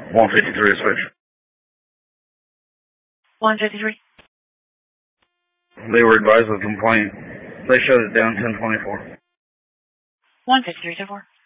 153 switch. 153. They were advised of the complaint. They shut it down 1024. 153 to 4.